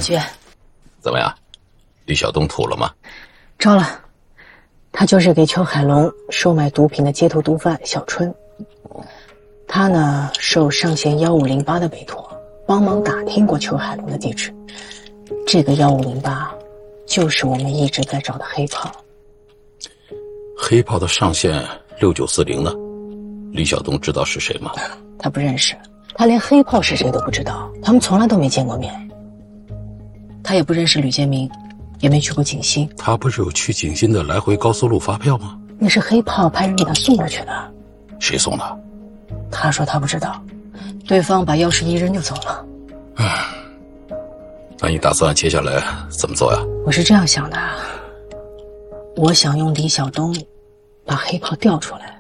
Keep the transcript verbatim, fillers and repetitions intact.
局， 怎么样？李晓东吐了吗？ 招了，他就是给邱海龙售卖毒品的街头毒贩小春。他呢，受上线幺五零八的委托，帮忙打听过邱海龙的地址。这个幺五零八，就是我们一直在找的黑炮。 黑炮的上线六九四零呢？李晓东知道是谁吗？ 他不认识，他连黑炮是谁都不知道，他们从来都没见过面。他也不认识吕建明，也没去过景新。 他不是有去景新的来回高速路发票吗？ 那是黑炮派人给他送过去的。 谁送的？ 他说他不知道，对方把钥匙一扔就走了。 唉，那你打算接下来怎么做呀？ 我是这样想的，我想用李晓东把黑炮调出来，